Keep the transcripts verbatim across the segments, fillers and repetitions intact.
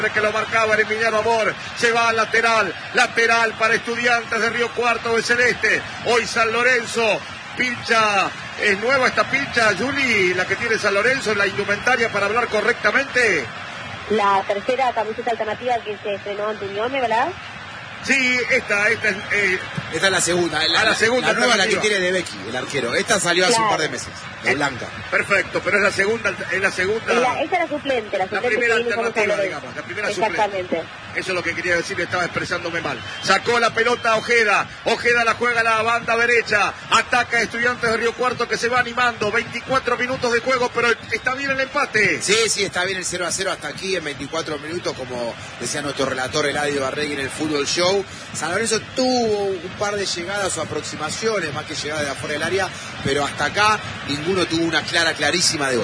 que lo marcaba el Emiliano Amor, se va al lateral, lateral para Estudiantes de Río Cuarto de Celeste, hoy San Lorenzo, pincha, es nueva esta pincha, Juli, la que tiene San Lorenzo, la indumentaria para hablar correctamente. La tercera camiseta alternativa que se estrenó ante Unión, ¿verdad? Sí, esta, esta es... Eh, esta es la segunda. La, a la segunda. La nueva la que tiene de Becky, el arquero. Esta salió hace claro. un par de meses, la blanca. Perfecto, pero es la segunda, es la segunda... La, esa es la suplente, la suplente. La primera que alternativa, digamos, la primera Exactamente. suplente. Eso es lo que quería decir, estaba expresándome mal. Sacó la pelota Ojeda, Ojeda la juega a la banda derecha, ataca a Estudiantes de Río Cuarto que se va animando, veinticuatro minutos de juego, pero está bien el empate. Sí, sí, está bien el cero a cero hasta aquí en veinticuatro minutos, como decía nuestro relator Eladio Barregui en el Fútbol Show. San Lorenzo tuvo un par de llegadas o aproximaciones, más que llegadas de afuera del área, pero hasta acá ninguno tuvo una clara, clarísima de gol.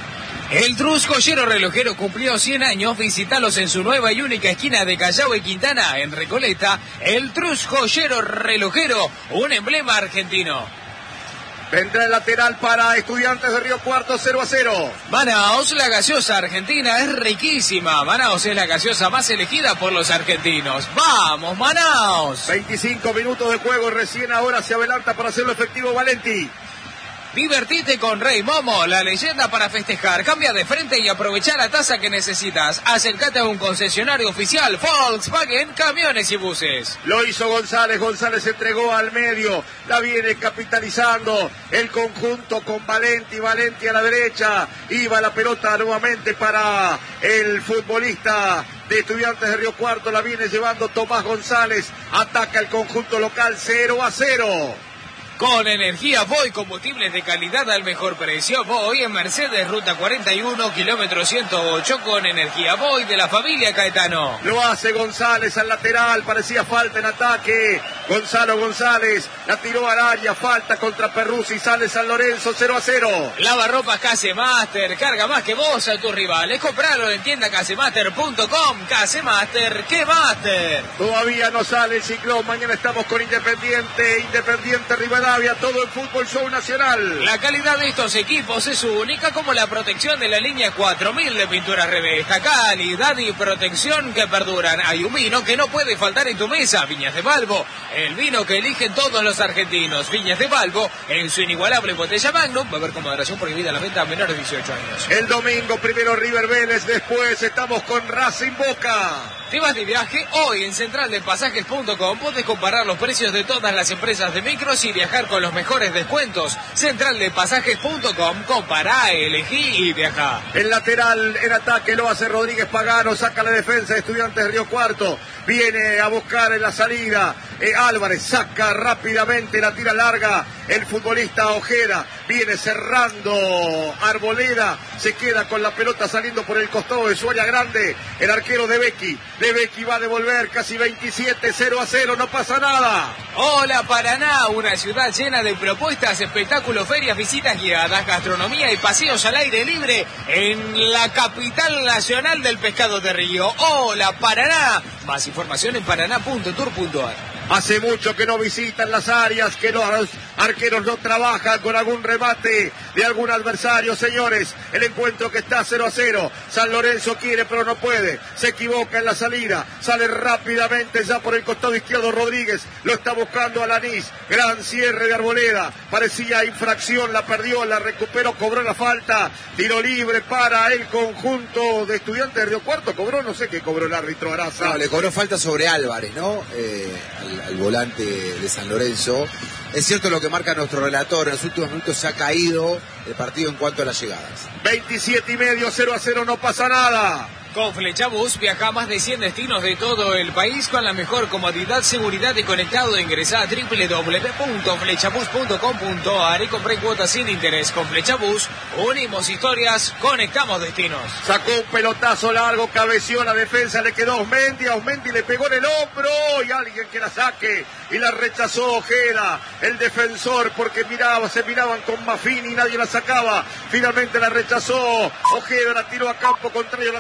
El Trus Joyero Relojero cumplió cien años, visitalos en su nueva y única esquina de Callao y Quintana, en Recoleta. El Trus Joyero Relojero, un emblema argentino. Vendrá el lateral para Estudiantes de Río Cuarto, cero a cero. Manaos, la gaseosa argentina es riquísima. Manaos es la gaseosa más elegida por los argentinos. ¡Vamos, Manaos! veinticinco minutos de juego, recién ahora se adelanta para hacerlo efectivo Valenti. Divertite con Rey Momo, la leyenda para festejar. Cambia de frente y aprovecha la tasa que necesitas. Acércate a un concesionario oficial Volkswagen, camiones y buses. Lo hizo González, González entregó al medio, la viene capitalizando el conjunto con Valenti, Valenti a la derecha, iba la pelota nuevamente para el futbolista de Estudiantes de Río Cuarto, la viene llevando Tomás González, ataca el conjunto local cero a cero. Con energía Voy, combustibles de calidad al mejor precio. Voy en Mercedes, ruta cuarenta y uno, kilómetro ciento ocho, con energía Voy de la familia Caetano. Lo hace González al lateral, parecía falta en ataque. Gonzalo González la tiró al área, falta contra Perruzzi, sale San Lorenzo, cero a cero. Lavarropas Casemaster, carga más que vos a tus rivales. Compralo en tienda casemaster punto com. Casemaster, ¿qué master? Todavía no sale el ciclón, mañana estamos con Independiente, Independiente Rivadavia, todo el Fútbol Show Nacional. La calidad de estos equipos es única, como la protección de la línea cuatro mil de pinturas Revesta. Calidad y protección que perduran. Hay un vino que no puede faltar en tu mesa, Viñas de Balbo, el vino que eligen todos los argentinos. Viñas de Balbo, en su inigualable botella Magnum, va a haber con moderación prohibida la venta a menores de dieciocho años. El domingo primero River Vélez, después estamos con Racing Boca. ¿Te vas de viaje? Hoy en central de pasajes punto com puedes comparar los precios de todas las empresas de micros y viajar con los mejores descuentos. central de pasajes punto com, compará, elegí y viajá. El lateral en ataque lo hace Rodríguez Pagano, saca la defensa de Estudiantes de Río Cuarto, viene a buscar en la salida, eh, Álvarez saca rápidamente, la tira larga, el futbolista Ojeda, viene cerrando Arboleda, se queda con la pelota saliendo por el costado de su área grande, el arquero de Becky, de Becky va a devolver casi veintisiete, cero a cero, no pasa nada. Hola Paraná, una ciudad llena de propuestas, espectáculos, ferias, visitas guiadas, gastronomía y paseos al aire libre en la capital nacional del pescado de río. Hola Paraná, más información en paraná punto tour punto ar. Hace mucho que no visitan las áreas, que los arqueros no trabajan con algún remate de algún adversario, señores. El encuentro que está cero a cero. San Lorenzo quiere pero no puede. Se equivoca en la salida. Sale rápidamente ya por el costado izquierdo Rodríguez. Lo está buscando Alanís. Gran cierre de Arboleda. Parecía infracción, la perdió, la recuperó, cobró la falta. Tiro libre para el conjunto de Estudiantes de Río Cuarto. Cobró, no sé qué cobró el árbitro Araza. No, le cobró falta sobre Álvarez, ¿no? Eh, al, al volante de San Lorenzo. Es cierto lo que marca nuestro relator, en los últimos minutos se ha caído el partido en cuanto a las llegadas. veintisiete y medio, cero a cero, no pasa nada. Con Flechabús viaja a más de cien destinos de todo el país con la mejor comodidad, seguridad y conectado. Ingresá a doble u doble u doble u punto flechabús punto com punto ar y compré cuotas sin interés. Con Flechabús unimos historias, conectamos destinos. Sacó un pelotazo largo, cabeció la defensa, le quedó Osmendi, a Osmendi le pegó en el hombro y alguien que la saque y la rechazó Ojeda, el defensor, porque miraba, se miraban con Maffini y nadie la sacaba. Finalmente la rechazó Ojeda, la tiró a campo contrario lateral para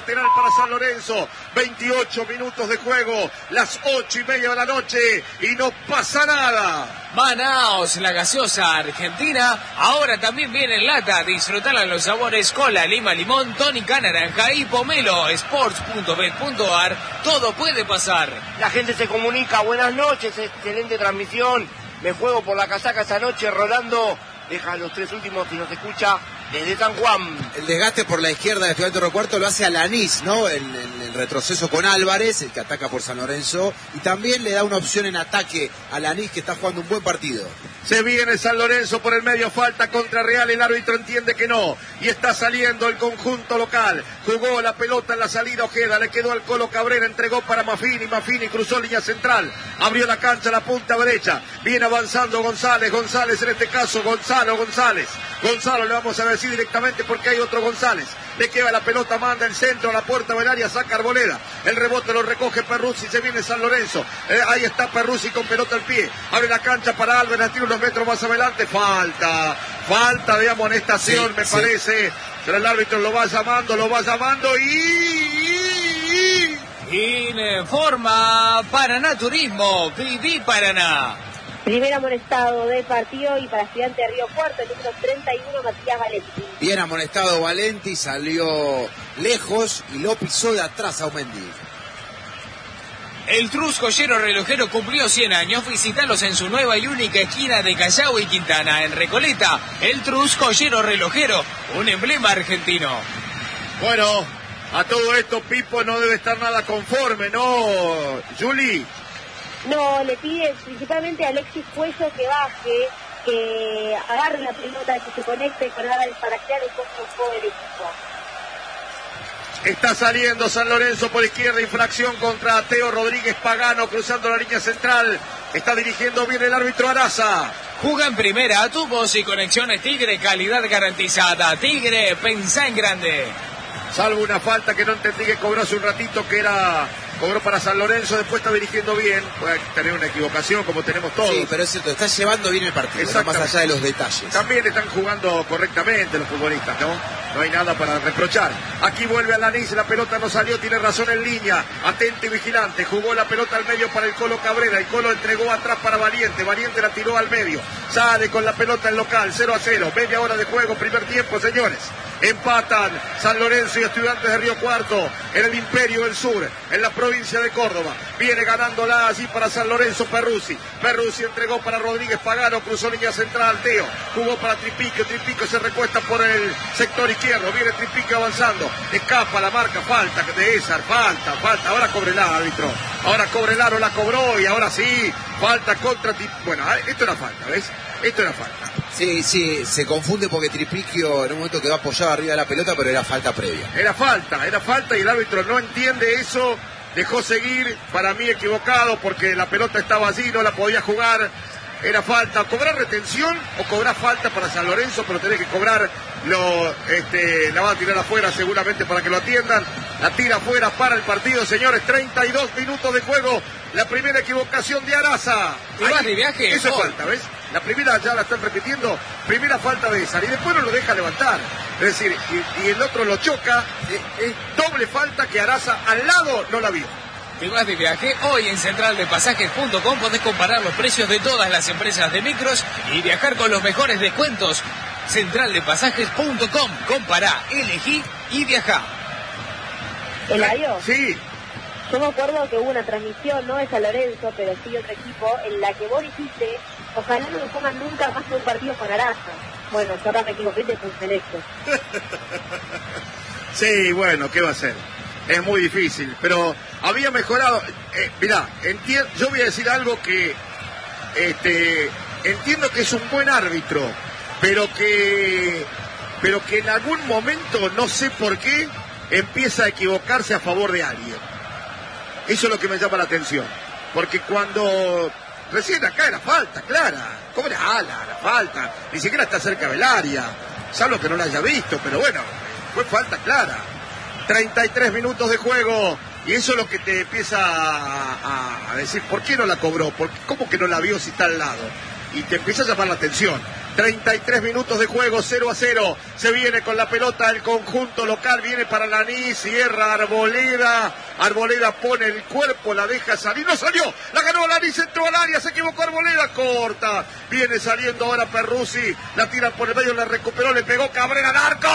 para San Lorenzo. veintiocho minutos de juego, las ocho y media de la noche y no pasa nada. Manaos, la gaseosa argentina, ahora también viene en lata. Disfrutarla en los sabores cola, lima, limón, tónica, naranja y pomelo. sports punto bet punto ar, todo puede pasar. La gente se comunica, buenas noches, excelente transmisión. Me juego por la casaca esta noche, Rolando. Deja los tres últimos si nos escucha desde San Juan. El desgaste por la izquierda de Estudiantes Río Cuarto lo hace Alanís, ¿no? El, el, el retroceso con Álvarez, el que ataca por San Lorenzo. Y también le da una opción en ataque a Alanís, que está jugando un buen partido. Se viene San Lorenzo por el medio, falta contra Real, el árbitro entiende que no, y está saliendo el conjunto local. Jugó la pelota en la salida Ojeda, le quedó al Colo Cabrera, entregó para Mafini, Mafini cruzó línea central, abrió la cancha a la punta derecha, viene avanzando González, González en este caso, Gonzalo González, Gonzalo le vamos a decir directamente porque hay otro González, le queda la pelota, manda el centro a la puerta del área, saca Arboleda, el rebote lo recoge Perruzzi, se viene San Lorenzo, eh, ahí está Perruzzi con pelota al pie, abre la cancha para Álvarez, tira unos metros más adelante, falta, falta de amonestación sí, me sí. parece, pero el árbitro lo va llamando, lo va llamando y... y, y... Informa Paraná Turismo, Viví Paraná. Primer amonestado del partido y para Estudiante de Río Cuarto, el número treinta y uno, Matías Valenti. Bien amonestado Valenti, salió lejos y lo pisó de atrás a Aumendi. El Trus Joyero Relojero cumplió cien años. Visítalos en su nueva y única esquina de Callao y Quintana, en Recoleta. El Trus Joyero Relojero, un emblema argentino. Bueno, a todo esto Pipo no debe estar nada conforme, ¿no, Juli? No, le pide principalmente a Alexis Cuello que baje, que agarre la pelota, que se conecte con Álvarez para crear un poco de juego del equipo. Está saliendo San Lorenzo por izquierda, infracción contra Teo Rodríguez Pagano, cruzando la línea central. Está dirigiendo bien el árbitro Araza. Juga en primera, tubos y conexiones Tigre, calidad garantizada. Tigre, pensá en grande. Salvo una falta que no entendí que cobró hace un ratito, que era... Cobró para San Lorenzo, después está dirigiendo bien. Puede tener una equivocación como tenemos todos. Sí, pero es cierto, está llevando bien el partido, ¿no? Más allá de los detalles. También están jugando correctamente los futbolistas, ¿no? No hay nada para reprochar. Aquí vuelve Alanís, la pelota no salió, tiene razón en línea. Atento y vigilante, jugó la pelota al medio para el Colo Cabrera. El Colo entregó atrás para Valiente, Valiente la tiró al medio. Sale con la pelota en local, cero a cero. Media hora de juego, primer tiempo, señores. Empatan San Lorenzo y Estudiantes de Río Cuarto en el Imperio del Sur, en la provincia de Córdoba. Viene ganándola allí para San Lorenzo Perruzzi. Perruzzi entregó para Rodríguez Pagano, cruzó línea central, Teo. Jugó para Tripico, Tripico se recuesta por el sector izquierdo. Viene Tripico avanzando. Escapa la marca, falta de Esar, falta, falta. Ahora Cobrelar, árbitro. Ahora Cobrelar no la cobró y ahora sí, falta contra Tripico. Bueno, esto era falta, ¿ves? Esto era falta. Sí, sí, se confunde porque Tripiquio en un momento quedó apoyado arriba de la pelota, pero era falta previa. Era falta, era falta y el árbitro no entiende eso, dejó seguir, para mí equivocado porque la pelota estaba allí, no la podía jugar, era falta. ¿Cobrar retención o cobrar falta para San Lorenzo? Pero tenés que cobrar, lo, este, la va a tirar afuera seguramente para que lo atiendan, la tira afuera para el partido, señores, treinta y dos minutos de juego, la primera equivocación de Araza. ¿Y vas de viaje? Eso es oh. falta, ¿ves? La primera ya la están repitiendo, primera falta de esa, y después no lo deja levantar. Es decir, y, y el otro lo choca, es, es doble falta que Araza al lado no la vio. ¿Te vas de viaje? Hoy en central de pasajes punto com podés comparar los precios de todas las empresas de micros y viajar con los mejores descuentos. central de pasajes punto com, compará, elegí y viajá. ¿Eladio? Sí. Yo me acuerdo que hubo una transmisión, no de San Lorenzo, pero sí de otro equipo, en la que vos dijiste, ojalá no me pongan nunca más que un partido con Araza. Bueno, yo ahora me equivoqué, te puse electo. Sí, bueno, ¿qué va a hacer? Es muy difícil, pero había mejorado. Eh, mirá, enti- yo voy a decir algo que este, entiendo que es un buen árbitro, pero que, pero que en algún momento, no sé por qué, empieza a equivocarse a favor de alguien. Eso es lo que me llama la atención, porque cuando recién acá era falta, clara, ¿cómo era ala, la falta? Ni siquiera está cerca del área, salvo que no la haya visto, pero bueno, fue falta clara. treinta y tres minutos de juego, y eso es lo que te empieza a, a, a decir, ¿por qué no la cobró? ¿Por qué, ¿Cómo que no la vio si está al lado? Y te empieza a llamar la atención. treinta y tres minutos de juego, cero a cero. Se viene con la pelota el conjunto local, viene para Lanís, cierra Arboleda. Arboleda pone el cuerpo, la deja salir, no salió, la ganó Lanís, entró al área, se equivocó Arboleda, corta. Viene saliendo ahora Perruzzi, la tira por el medio, la recuperó, le pegó Cabrera al arco.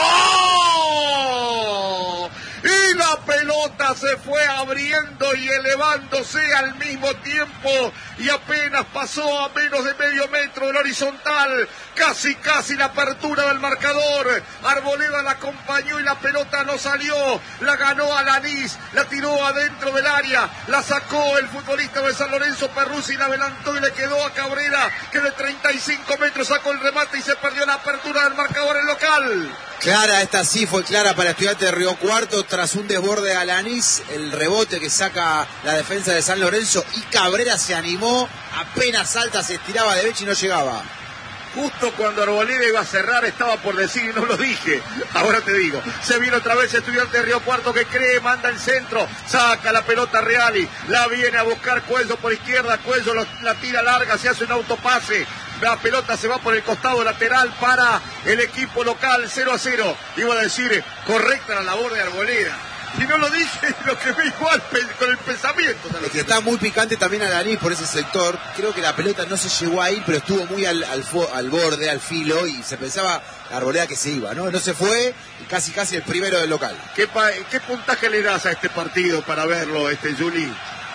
Y la pelota se fue abriendo y elevándose al mismo tiempo y apenas pasó a menos de medio metro del horizontal, casi casi la apertura del marcador. Arboleda la acompañó y la pelota no salió, la ganó a Lanís, la tiró adentro del área, la sacó el futbolista de San Lorenzo Perruzzi, la adelantó y le quedó a Cabrera, que de treinta y cinco metros sacó el remate y se perdió la apertura del marcador en local. Clara, esta sí fue clara para Estudiantes de Río Cuarto, tras un desborde a Lanís, el rebote que saca la defensa de San Lorenzo y Cabrera se animó, apenas salta, se estiraba de derecha y no llegaba. Justo cuando Arboleda iba a cerrar estaba por decir y no lo dije, ahora te digo, se viene otra vez Estudiantes de Río Cuarto que cree, manda el centro, saca la pelota Reali, la viene a buscar Cuello por izquierda, Cuello lo, la tira larga, se hace un autopase. La pelota se va por el costado lateral para el equipo local, cero a cero. Iba a decir, correcta la labor de Arboleda. Si no lo dice, lo que ve igual con el pensamiento. Es que está muy picante también a Lanís por ese sector. Creo que la pelota no se llegó a ir, pero estuvo muy al, al, al borde, al filo, y se pensaba Arboleda que se iba, ¿no? No se fue, y casi casi el primero del local. ¿Qué, pa, qué puntaje le das a este partido para verlo, este Juli?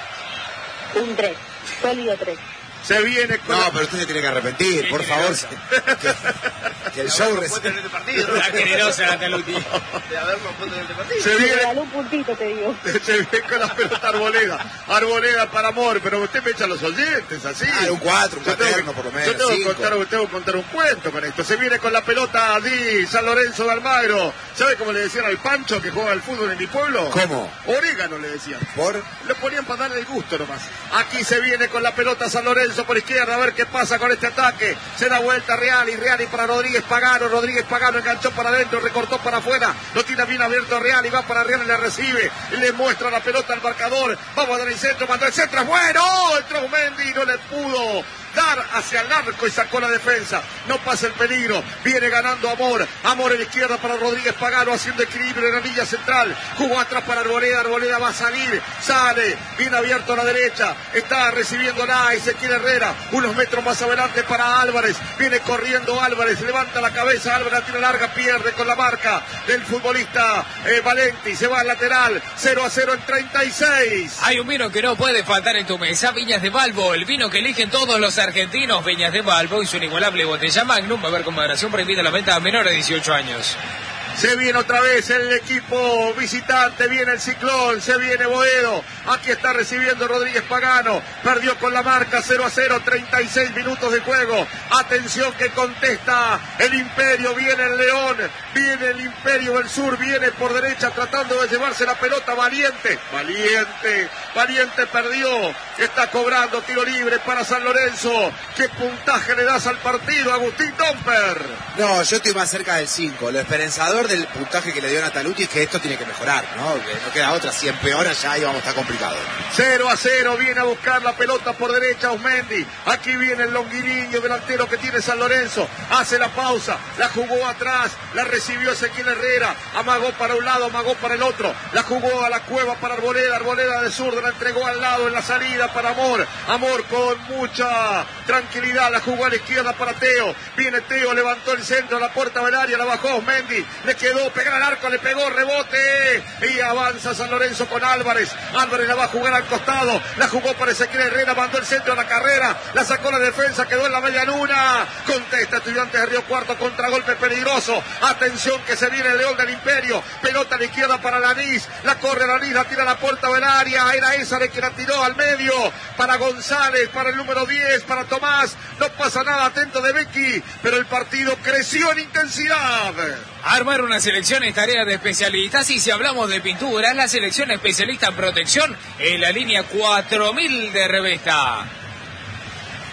Un tres, sólido tres. Se viene con... No, pero usted se tiene que arrepentir, por favor. Que, que el show recibe... este partido. La generosa Nataluti. De habernos puesto en este partido. Se viene... regaló un puntito, te digo. Se viene con la pelota Arboleda. Arboleda para Amor, pero usted me echa los oyentes, así. Ah, un cuatro, un cuaterno por lo menos. Yo tengo que, cinco. contar, tengo que contar un cuento con esto. Se viene con la pelota allí, San Lorenzo de Almagro. ¿Sabe cómo le decían al Pancho que juega al fútbol en mi pueblo? ¿Cómo? Orégano le decían. ¿Por? Lo ponían para darle el gusto nomás. Aquí se viene con la pelota San Lorenzo por izquierda, a ver qué pasa con este ataque. Se da vuelta Reali, Reali para Rodríguez Pagano, Rodríguez Pagano enganchó para adentro, recortó para afuera, lo tira bien abierto Reali, va para Reali, le recibe, le muestra la pelota al marcador, vamos a dar el centro, mandó el centro, es bueno, entró Mendy, no le pudo dar hacia el arco y sacó la defensa, no pasa el peligro, viene ganando Amor, Amor en la izquierda para Rodríguez Pagano, haciendo equilibrio en la línea central, jugó atrás para Arboleda, Arboleda va a salir, sale, viene abierto a la derecha, está recibiendo la Ezequiel Herrera, unos metros más adelante para Álvarez, viene corriendo Álvarez, levanta la cabeza, Álvarez la tira larga, pierde con la marca del futbolista eh, Valenti, se va al lateral, cero a cero en treinta y seis. Hay un vino que no puede faltar en tu mesa, Viñas de Balbo, el vino que eligen todos los argentinos, Viñas de Balbo y su inigualable botella Magnum, va a haber con moderación, prohibida la venta a menores de dieciocho años. Se viene otra vez el equipo visitante, viene el Ciclón, se viene Boedo, aquí está recibiendo Rodríguez Pagano, perdió con la marca cero a cero, treinta y seis minutos de juego, atención que contesta el Imperio, viene el León, viene el Imperio del Sur, viene por derecha tratando de llevarse la pelota, Valiente, Valiente, Valiente perdió, está cobrando tiro libre para San Lorenzo. ¿Qué puntaje le das al partido, Agustín Tomper? No, yo estoy más cerca del cinco, lo esperanzador del puntaje que le dio Nataluti es que esto tiene que mejorar, ¿no? Que no queda otra, si empeora ya ahí vamos a estar complicado. cero a cero, viene a buscar la pelota por derecha Osmendi, aquí viene el longuiliño delantero que tiene San Lorenzo, hace la pausa, la jugó atrás, la recibió Ezequiel Herrera, amagó para un lado, amagó para el otro, la jugó a la cueva para Arboleda, Arboleda de zurdo, la entregó al lado en la salida para Amor, Amor con mucha tranquilidad, la jugó a la izquierda para Teo, viene Teo, levantó el centro, la puerta del área, la bajó Osmendi, le quedó, pegar al arco, le pegó, rebote, y avanza San Lorenzo con Álvarez, Álvarez la va a jugar al costado, la jugó para Ezequiel Herrera, mandó el centro a la carrera, la sacó la defensa, quedó en la media luna, contesta Estudiantes de Río Cuarto, contragolpe peligroso, atención que se viene el León del Imperio, pelota a la izquierda para Lanís, la corre Lanís, la tira a la puerta del área, era esa de que la tiró al medio, para González, para el número diez, para Tomás, no pasa nada, atento de Becky, pero el partido creció en intensidad. Armar una selección es tarea de especialistas y si hablamos de pinturas, la selección especialista en protección en la línea cuatro mil de Revesta.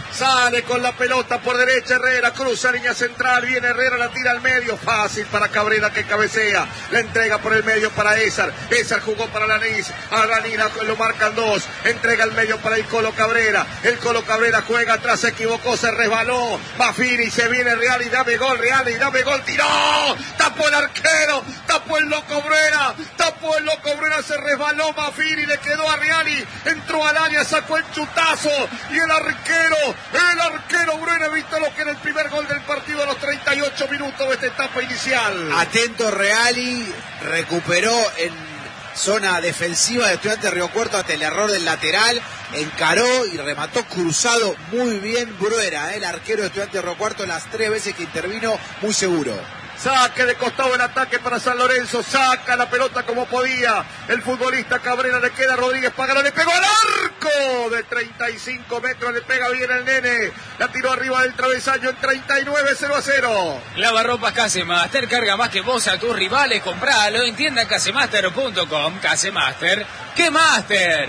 Sale con la pelota por derecha Herrera, cruza línea central, viene Herrera, la tira al medio, fácil para Cabrera que cabecea, la entrega por el medio para Ezar, Ezar jugó para Lanís, a Lanís lo marcan dos, entrega al medio para el Colo Cabrera, el Colo Cabrera juega atrás, se equivocó, se resbaló, Mafini, se viene Real y dame gol, Real y dame gol, tiró, tapó el arquero, tapó el loco Brera, tapó el loco Brera, se resbaló Mafini, le quedó a Reali, entró al área, sacó el chutazo y el arquero, el arquero Brera, visto lo que era el primer gol del partido a los treinta y ocho minutos de esta etapa inicial. Atento Reali, recuperó en zona defensiva de Estudiantes Río Cuarto ante el error del lateral, encaró y remató cruzado muy bien Bruera, el arquero de Estudiantes Río Cuarto, las tres veces que intervino, muy seguro. Saque de costado el ataque para San Lorenzo, saca la pelota como podía el futbolista Cabrera, le queda Rodríguez Pagano, le pegó al arco de treinta y cinco metros, le pega bien el nene, la tiró arriba del travesaño en treinta y nueve, cero a cero. Lavarropas Casemaster, carga más que vos a tus rivales, compralo en tienda casemaster punto com. Casemaster, ¿qué Master?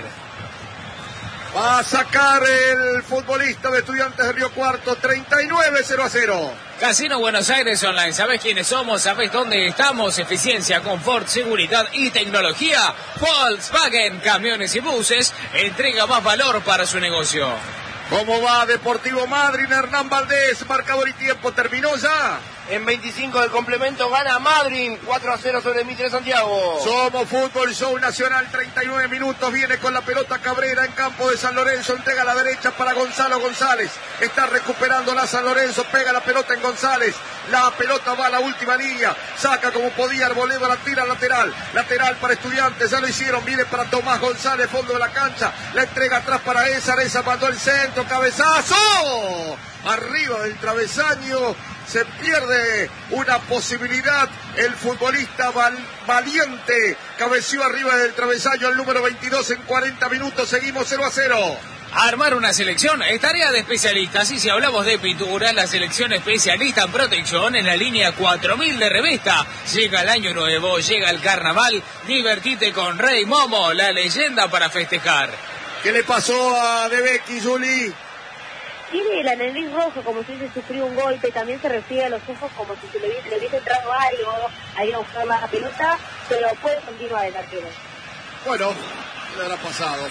Va a sacar el futbolista de Estudiantes de Río Cuarto, treinta y nueve, cero a cero. Casino Buenos Aires Online, ¿sabés quiénes somos? ¿Sabés dónde estamos? Eficiencia, confort, seguridad y tecnología. Volkswagen, camiones y buses, entrega más valor para su negocio. ¿Cómo va Deportivo Madryn? Hernán Valdés, marcador y tiempo, ¿terminó ya? En veinticinco del complemento gana Madryn, cuatro a cero sobre Mitre Santiago. Somos Fútbol Show Nacional, treinta y nueve minutos, viene con la pelota Cabrera en campo de San Lorenzo, entrega a la derecha para Gonzalo González, está recuperando la San Lorenzo, pega la pelota en González, la pelota va a la última línea, saca como podía Arboleda, la tira lateral, lateral para Estudiantes, ya lo hicieron, viene para Tomás González, fondo de la cancha, la entrega atrás para Ezar, Ezar mandó el centro, cabezazo, arriba del travesaño, se pierde una posibilidad, el futbolista val, Valiente cabeció arriba del travesaño el número veintidós en cuarenta minutos, seguimos cero a cero. Armar una selección es tarea de especialistas y si hablamos de pintura, la selección especialista en protección en la línea cuatro mil de Revesta. Llega el año nuevo, llega el carnaval, divertite con Rey Momo, la leyenda para festejar. ¿Qué le pasó a De Becky, Juli? Tiene la nariz roja como si hubiese sufrido un golpe, también se refiere a los ojos como si se le hubiese, le hubiese entrado algo, a ir a buscar la pelota, pero puede continuar el arquero. Bueno, le habrá pasado.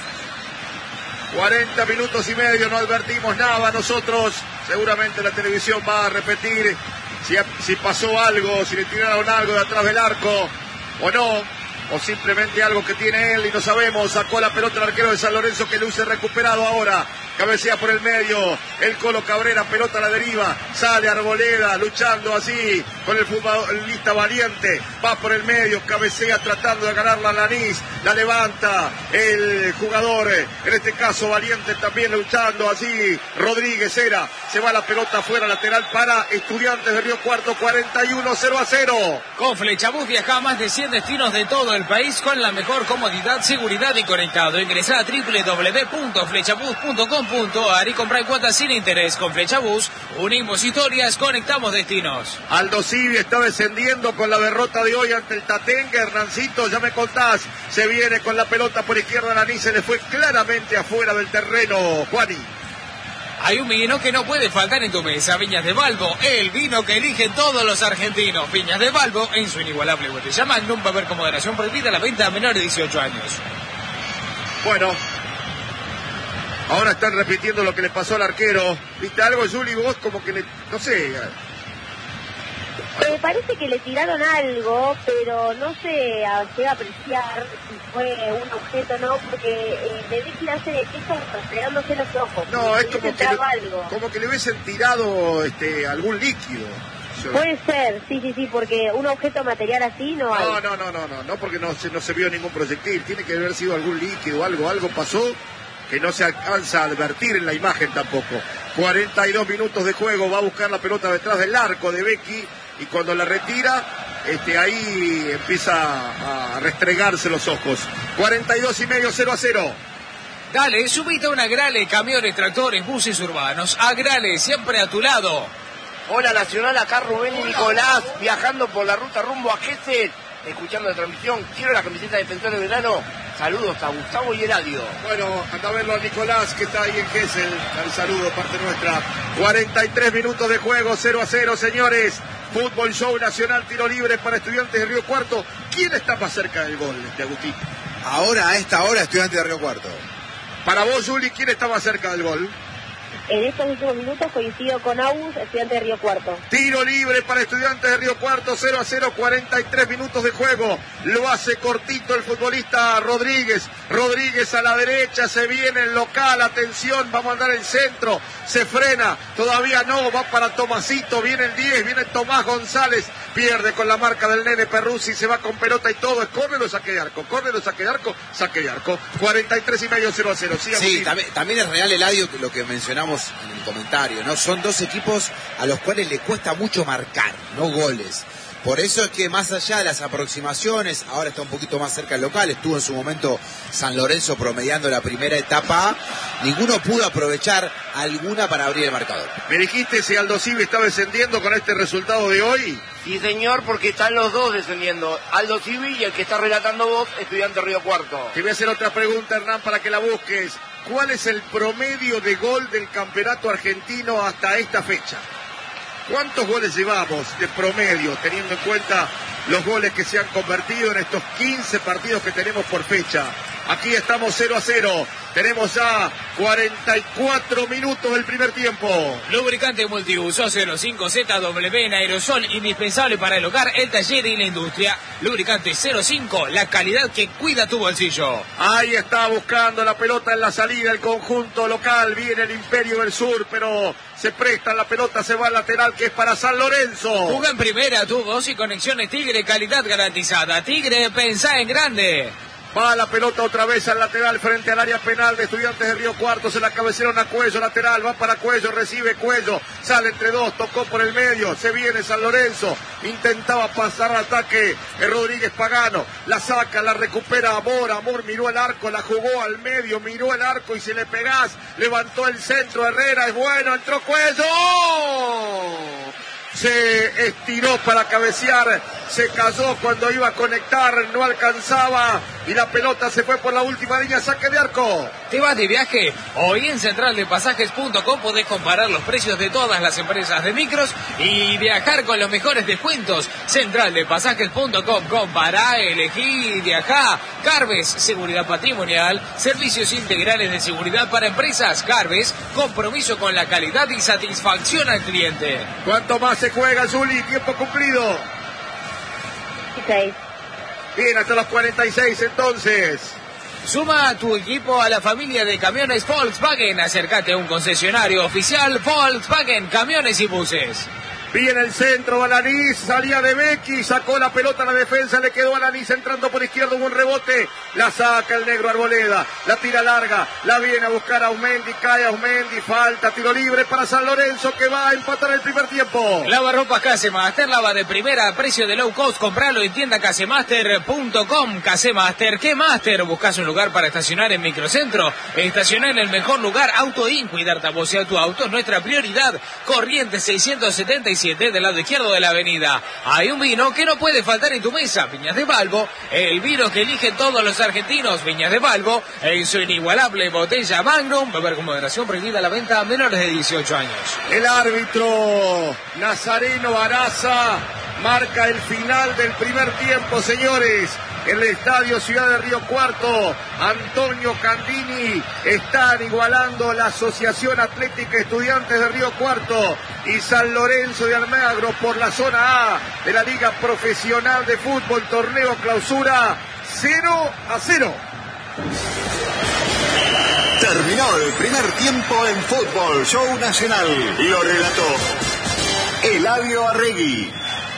cuarenta minutos y medio, no advertimos nada nosotros, seguramente la televisión va a repetir si, si pasó algo, si le tiraron algo de atrás del arco o no. O simplemente algo que tiene él y no sabemos. Sacó la pelota el arquero de San Lorenzo que luce recuperado ahora. Cabecea por el medio. El Colo Cabrera, pelota a la deriva. Sale Arboleda luchando así con el futbolista Valiente. Va por el medio, cabecea tratando de ganar la Lanís. La levanta el jugador, en este caso Valiente también luchando así. Rodríguez era. Se va la pelota afuera lateral para Estudiantes de Río Cuarto. cuarenta y uno, cero a cero. Con Flechabús viaja a más de cien destinos de todo el país con la mejor comodidad, seguridad y conectado. Ingresá a doble u doble u doble u punto flechabús punto com punto a r y comprar cuotas sin interés. Con Flechabús, unimos historias, conectamos destinos. Aldo Civi está descendiendo con la derrota de hoy ante el Tatengue. Hernancito, ya me contás, se viene con la pelota por izquierda, Lanís se le fue claramente afuera del terreno, Juani. Hay un vino que no puede faltar en tu mesa, Viñas de Balbo, el vino que eligen todos los argentinos. Viñas de Balbo, en su inigualable botella Magnum, va a haber con moderación prohibida la venta a menores de dieciocho años. Bueno, ahora están repitiendo lo que le pasó al arquero. ¿Viste algo, Juli? Vos como que le, no sé... Me parece que le tiraron algo, pero no se llega a apreciar si fue un objeto o no, porque eh, de Becky hace esto rastreándose los ojos. No, es como que, le, algo. como que le hubiesen tirado este, algún líquido. Puede ser, sí, sí, sí, porque un objeto material así no hay. No, no, no, no, no, no porque no se, no se vio ningún proyectil. Tiene que haber sido algún líquido, algo, algo pasó que no se alcanza a advertir en la imagen tampoco. cuarenta y dos minutos de juego, va a buscar la pelota detrás del arco de Becky. Y cuando la retira, este, ahí empieza a restregarse los ojos. cuarenta y dos y medio, cero a cero. Dale, subite a una Agrale, camiones, tractores, buses urbanos. Agrale, siempre a tu lado. Hola Nacional, acá Rubén y Nicolás, viajando por la ruta rumbo a Gesell, escuchando la transmisión. Quiero la camiseta de Defensor de Verano. Saludos a Gustavo y Eladio. Bueno, anda a verlo a Nicolás, que está ahí en Gesell. El saludo, parte nuestra. cuarenta y tres minutos de juego, cero a cero, señores. Fútbol Show Nacional, tiro libre para Estudiantes de Río Cuarto. ¿Quién está más cerca del gol, este Agustín? Ahora, a esta hora, Estudiantes de Río Cuarto. Para vos, Juli, ¿quién está más cerca del gol? En estos últimos minutos coincido con Agus, Estudiantes de Río Cuarto. Tiro libre para Estudiantes de Río Cuarto, cero a cero, cuarenta y tres minutos de juego. Lo hace cortito el futbolista Rodríguez. Rodríguez a la derecha, se viene el local, atención, va a mandar el centro, se frena, todavía no, va para Tomasito, viene el diez, viene Tomás González, pierde con la marca del nene Perruzzi, se va con pelota y todo, es córner o saque de arco, córner o saque de arco, saque de arco, cuarenta y tres y medio, cero a cero. Sí, sí, también, también es real, Eladio, lo que mencionamos en el comentario, ¿no? Son dos equipos a los cuales le cuesta mucho marcar, no goles. Por eso es que más allá de las aproximaciones, ahora está un poquito más cerca del local, estuvo en su momento San Lorenzo promediando la primera etapa, ninguno pudo aprovechar alguna para abrir el marcador. ¿Me dijiste si Aldo Civi está descendiendo con este resultado de hoy? Sí, señor, porque están los dos descendiendo. Aldo Civi y el que está relatando vos, Estudiante Río Cuarto. Te voy a hacer otra pregunta, Hernán, para que la busques. ¿Cuál es el promedio de gol del campeonato argentino hasta esta fecha? ¿Cuántos goles llevamos de promedio, teniendo en cuenta los goles que se han convertido en estos quince partidos que tenemos por fecha? Aquí estamos cero a cero. Tenemos ya cuarenta y cuatro minutos del primer tiempo. Lubricante multiuso cero cinco Z W en aerosol, indispensable para el hogar, el taller y la industria. Lubricante cero cinco, la calidad que cuida tu bolsillo. Ahí está buscando la pelota en la salida el conjunto local. Viene el Imperio del Sur, pero se presta la pelota, se va al lateral que es para San Lorenzo. Juega en primera, tubos y conexiones Tigre, calidad garantizada. Tigre, pensá en grande. Va la pelota otra vez al lateral frente al área penal de Estudiantes de Río Cuarto. Se la cabecearon a Cuello, lateral, va para Cuello, recibe Cuello, sale entre dos, tocó por el medio, se viene San Lorenzo, intentaba pasar al ataque el Rodríguez Pagano, la saca, la recupera Amor, Amor miró el arco, la jugó al medio, miró el arco y si le pegás, levantó el centro, Herrera es bueno, entró Cuello. Se estiró para cabecear, se cayó cuando iba a conectar, no alcanzaba y la pelota se fue por la última línea, saque de arco. ¿Te vas de viaje? Hoy en central de pasajes punto com podés comparar los precios de todas las empresas de micros y viajar con los mejores descuentos. central de pasajes punto com, compará, elegí y viajá. Carves, seguridad patrimonial, servicios integrales de seguridad para empresas. Carves, compromiso con la calidad y satisfacción al cliente. ¿Cuánto más se juega, Juli? Tiempo cumplido. seis. Bien, hasta los cuarenta y seis entonces. Suma a tu equipo a la familia de camiones Volkswagen. Acércate a un concesionario oficial Volkswagen, camiones y buses. Viene el centro, Alanís, salía de Becky, sacó la pelota a la defensa, le quedó Alanís entrando por izquierda, hubo un rebote, la saca el negro Arboleda, la tira larga, la viene a buscar a Aumendi, cae Aumendi, falta, tiro libre para San Lorenzo que va a empatar el primer tiempo. Lava ropa Casemaster, lava de primera a precio de low cost, compralo en tienda casemaster punto com. Casemaster, ¿qué Master? ¿Buscas un lugar para estacionar en Microcentro? Estacionar en el mejor lugar, AutoIn, cuidarte a vos y a tu auto es nuestra prioridad. Corrientes seiscientos setenta y siete del lado izquierdo de la avenida. Hay un vino que no puede faltar en tu mesa, Viñas de Balbo, el vino que eligen todos los argentinos, Viñas de Balbo, en su inigualable botella Magnum, beber con moderación, prohibida la venta a menores de dieciocho años. El árbitro Nazareno Araza marca el final del primer tiempo, señores. En el estadio Ciudad de Río Cuarto, Antonio Candini, están igualando la Asociación Atlética Estudiantes de Río Cuarto y San Lorenzo de Almagro por la zona A de la Liga Profesional de Fútbol, torneo clausura cero a cero. Terminó el primer tiempo en Fútbol Show Nacional. Lo relató Eladio Arregui.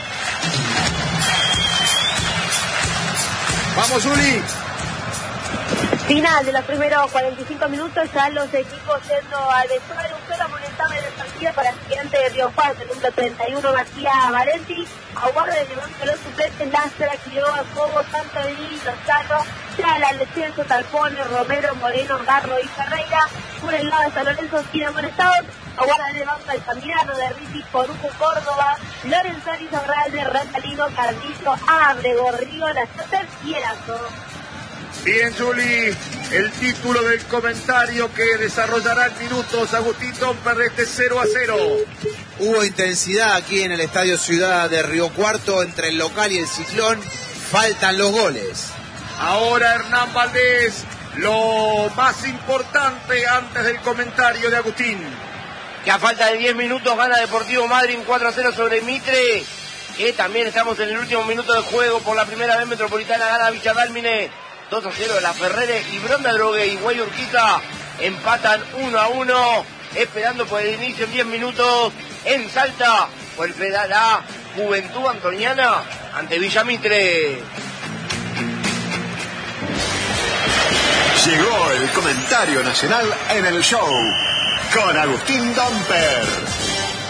Vamos, Juli. Final de los primeros cuarenta y cinco minutos, ya los equipos yendo al vestuario. Un solo amonestado en el partido para Estudiantes de Río Cuarto, el número treinta y uno, Matías Valenti. Aguarda de levanto los suplentes, Lázara, Quiroga, Cobo, Santorini, Lozano, Chala, Lecenso, Talpone, Romero, Moreno, Garro y Ferreira. Por el lado de San Lorenzo, sin amonestados. Aguarda de levanta el Camirano, de Rizzi, Corujo, Córdoba, Lorenzani, Zorralde, Ratalino, Cardizo, Abre, Gorrío, La Soter y Erazo. Bien, Juli, el título del comentario que desarrollará en minutos Agustín Domper de este cero a cero. Hubo intensidad aquí en el Estadio Ciudad de Río Cuarto entre el local y el Ciclón. Faltan los goles. Ahora Hernán Valdés, lo más importante antes del comentario de Agustín. Que a falta de diez minutos gana Deportivo Madryn cuatro a cero sobre Mitre. Que también estamos en el último minuto de juego. Por la primera vez Metropolitana gana Villa Dálmine dos a cero de la Ferrere. Y Bronda Drogue y Guay Urquiza empatan uno a uno. Esperando por el inicio en diez minutos en Salta. Por la Juventud Antoniana ante Villa Mitre. Llegó el comentario nacional en el show con Agustín Domper.